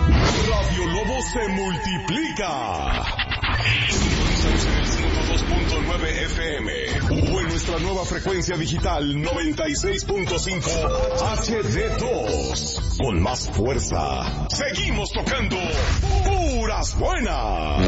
Radio Lobo se multiplica. 102.9 FM o en nuestra nueva frecuencia digital 96.5 HD2. Con más fuerza, seguimos tocando puras buenas.